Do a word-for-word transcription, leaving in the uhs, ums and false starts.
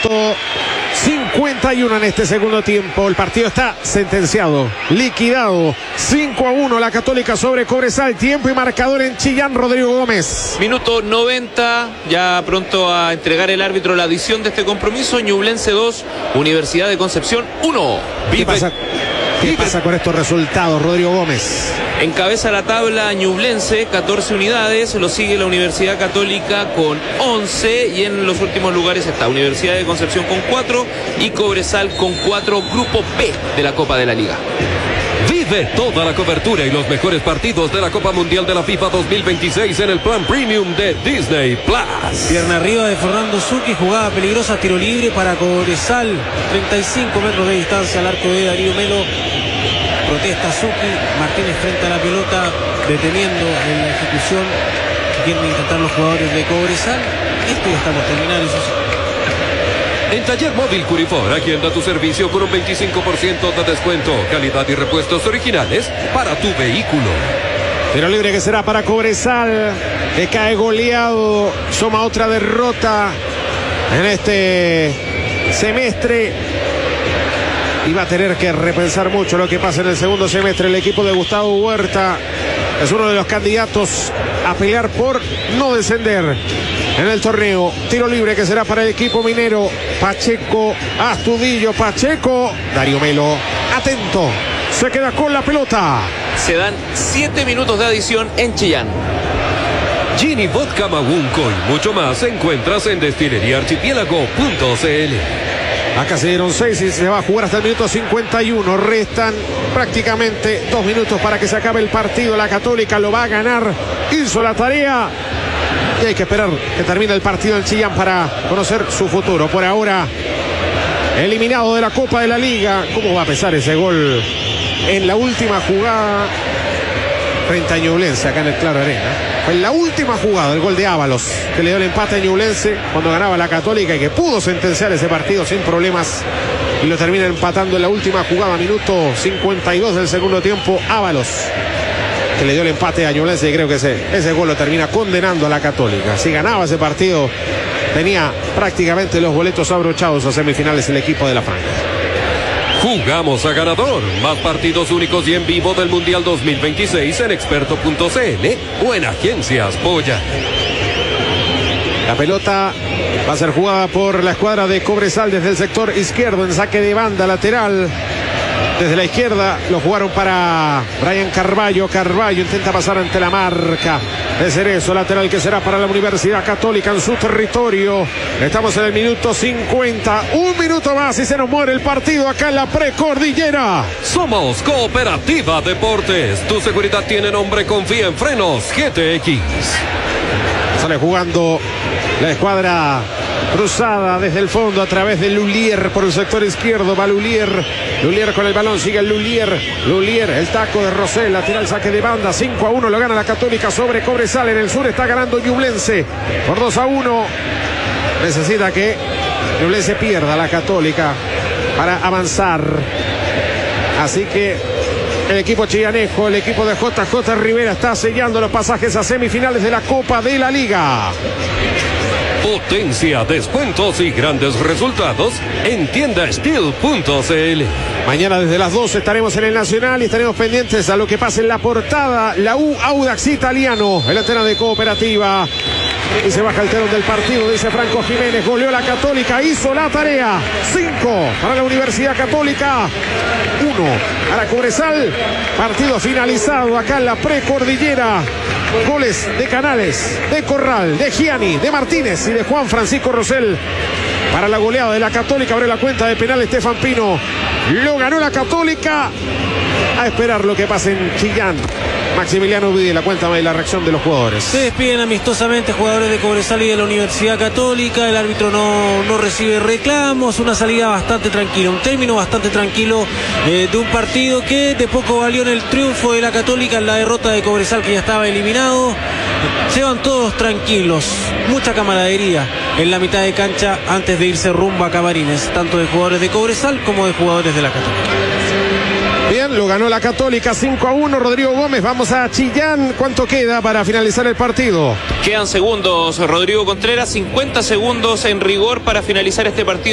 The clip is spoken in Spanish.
Minuto cincuenta y uno en este segundo tiempo. El partido está sentenciado, liquidado. cinco a uno la Católica sobre Cobresal. Tiempo y marcador en Chillán, Rodrigo Gómez. Minuto noventa, ya pronto a entregar el árbitro la adición de este compromiso. Ñublense dos, Universidad de Concepción uno. ¿Qué pasa, ¿Qué pasa con estos resultados, Rodrigo Gómez? Encabeza la tabla Ñublense, catorce unidades, lo sigue la Universidad Católica con once y en los últimos lugares está Universidad de Concepción con cuatro y Cobresal con cuatro, grupo B de la Copa de la Liga. Vive toda la cobertura y los mejores partidos de la Copa Mundial de la FIFA dos mil veintiséis en el plan premium de Disney Plus. Pierna arriba de Fernando Zucchi, jugada peligrosa, tiro libre para Cobresal, treinta y cinco metros de distancia al arco de Darío Melo. Protesta Zucchi, Martínez frente a la pelota, deteniendo en la ejecución que quieren intentar los jugadores de Cobresal. Esto ya está por terminar, eso sí. En Taller Móvil Curifor, agenda tu servicio con un veinticinco por ciento de descuento, calidad y repuestos originales para tu vehículo. Tiro libre que será para Cobresal, que cae goleado, suma otra derrota en este semestre. Y va a tener que repensar mucho lo que pasa en el segundo semestre. El equipo de Gustavo Huerta es uno de los candidatos a pelear por no descender en el torneo. Tiro libre que será para el equipo minero. Pacheco, Astudillo, Pacheco. Darío Melo, atento, se queda con la pelota. Se dan siete minutos de adición en Chillán. Gini Vodka Magunco y mucho más encuentras en destilería archipiélago punto c l. Acá se dieron seis y se va a jugar hasta el minuto cincuenta y uno. Restan prácticamente dos minutos para que se acabe el partido. La Católica lo va a ganar. Hizo la tarea. Y hay que esperar que termine el partido en Chillán para conocer su futuro. Por ahora, eliminado de la Copa de la Liga. ¿Cómo va a pesar ese gol en la última jugada frente a Ñublense acá en el Claro Arena? Fue en la última jugada el gol de Ábalos que le dio el empate a Ñublense cuando ganaba la Católica y que pudo sentenciar ese partido sin problemas y lo termina empatando en la última jugada, minuto cincuenta y dos del segundo tiempo. Ábalos que le dio el empate a Ñublense y creo que ese, ese gol lo termina condenando a la Católica. Si ganaba ese partido tenía prácticamente los boletos abrochados a semifinales el equipo de la Franja. Jugamos a ganador. Más partidos únicos y en vivo del Mundial dos mil veintiséis en experto punto c l o en Agencias Polla. La pelota va a ser jugada por la escuadra de Cobresal desde el sector izquierdo en saque de banda lateral. Desde la izquierda lo jugaron para Brian Carballo. Carballo intenta pasar ante la marca de Cerezo, lateral que será para la Universidad Católica en su territorio. Estamos en el minuto cincuenta, un minuto más y se nos muere el partido acá en la precordillera. Somos Cooperativa Deportes, tu seguridad tiene nombre, confía en Frenos G T X. Sale jugando la escuadra cruzada desde el fondo a través de Lulier por el sector izquierdo. Va Lulier. Lulier con el balón. Sigue el Lulier. Lulier. El taco de Rosell. Lateral saque de banda. cinco a uno. Lo gana la Católica sobre Cobresal. En el sur está ganando Ñublense por dos a uno. Necesita que Ñublense pierda la Católica para avanzar. Así que el equipo chillanejo, el equipo de J J Rivera está sellando los pasajes a semifinales de la Copa de la Liga. Potencia, descuentos y grandes resultados en tienda steel punto c l. Mañana desde las doce estaremos en el Nacional y estaremos pendientes a lo que pase en la portada. La U Audax Italiano, el antena de Cooperativa. Y se baja el telón del partido, dice Franco Jiménez. Goleó la Católica, hizo la tarea. cinco para la Universidad Católica. uno para Cobresal. Partido finalizado acá en la precordillera. Goles de Canales, de Corral, de Gianni, de Martínez y de Juan Francisco Rosell. Para la goleada de la Católica, abre la cuenta de penal Estefan Pino. Lo ganó la Católica. A esperar lo que pase en Chillán. Maximiliano Vide, la cuenta y la reacción de los jugadores. Se despiden amistosamente jugadores de Cobresal y de la Universidad Católica. El árbitro no, no recibe reclamos. Una salida bastante tranquila, un término bastante tranquilo eh, de un partido que de poco valió en el triunfo de la Católica, en la derrota de Cobresal que ya estaba eliminado. Se van todos tranquilos, mucha camaradería en la mitad de cancha antes de irse rumbo a Camarines, tanto de jugadores de Cobresal como de jugadores de la Católica. Bien, lo ganó la Católica cinco a uno. Rodrigo Gómez, vamos a Chillán. ¿Cuánto queda para finalizar el partido? Quedan segundos, Rodrigo Contreras, cincuenta segundos en rigor para finalizar este partido.